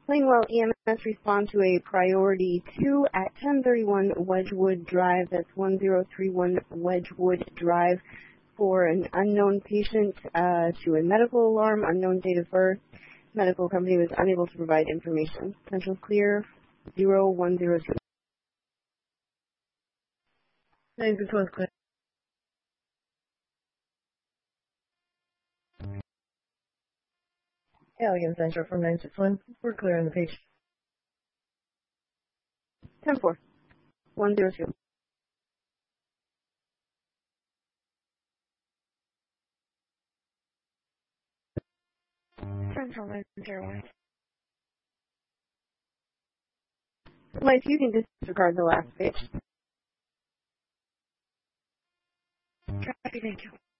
Plainwell EMS respond to a priority 2 at 1031 Wedgwood Drive. That's 1031 Wedgwood Drive for an unknown patient to a medical alarm, unknown date of birth. Medical company was unable to provide information. Central clear 0100. This one's clear. Alien Central from 961. We're clear on the page. 10-4. 102. Central 901. Life, you can disregard the last page. Copy, thank you.